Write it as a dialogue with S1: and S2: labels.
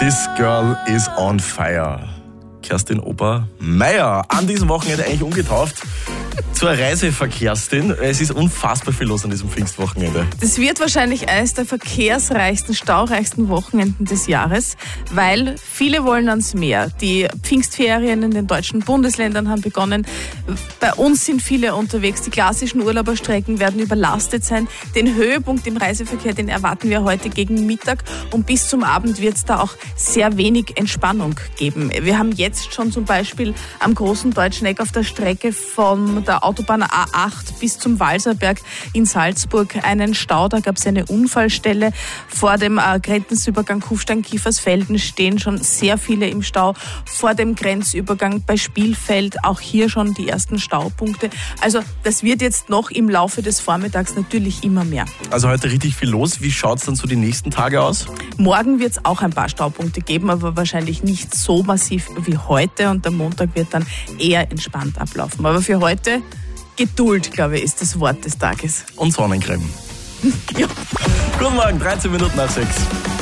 S1: This Girl is on Fire. Kerstin Obermeier, an diesem Wochenende eigentlich umgetauft zur Reiseverkehrstin. Es ist unfassbar viel los an diesem Pfingstwochenende.
S2: Das wird wahrscheinlich eines der verkehrsreichsten, staureichsten Wochenenden des Jahres, weil viele wollen ans Meer. Die Pfingstferien in den deutschen Bundesländern haben begonnen. Bei uns sind viele unterwegs. Die klassischen Urlauberstrecken werden überlastet sein. Den Höhepunkt im Reiseverkehr, den erwarten wir heute gegen Mittag. Und bis zum Abend wird es da auch sehr wenig Entspannung geben. Wir haben jetzt schon zum Beispiel am großen Deutschen Eck auf der Strecke von der Autobahn A8 bis zum Walserberg in Salzburg einen Stau. Da gab es eine Unfallstelle. Vor dem Grenzübergang Kufstein-Kiefersfelden stehen schon sehr viele im Stau. Vor dem Grenzübergang bei Spielfeld auch hier schon die ersten Staupunkte. Also das wird jetzt noch im Laufe des Vormittags natürlich immer mehr.
S1: Also heute richtig viel los. Wie schaut es dann so die nächsten Tage aus?
S2: Morgen wird es auch ein paar Staupunkte geben, aber wahrscheinlich nicht so massiv wie heute. Und der Montag wird dann eher entspannt ablaufen. Aber für heute Geduld, glaube ich, ist das Wort des Tages.
S1: Und Sonnencreme.
S2: Ja.
S1: Guten Morgen, 13 Minuten nach 6.